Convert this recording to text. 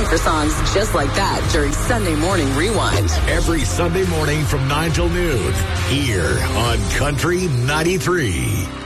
looking for songs just like that during Sunday Morning Rewind. Every Sunday morning from 9 till noon here on Country 93.